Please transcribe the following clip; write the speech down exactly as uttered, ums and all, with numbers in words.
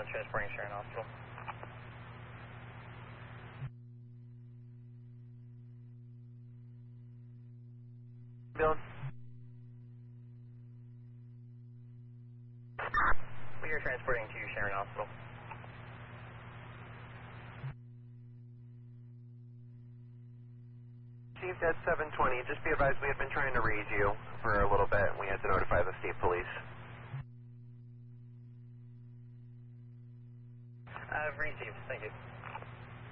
uh, transporting Sharon Hospital. Dylan? We are transporting to Sharon Hospital. Chief, that's seven twenty. Just be advised we had been trying to reach you for a little bit and we had to notify the state police. I've received, thank you.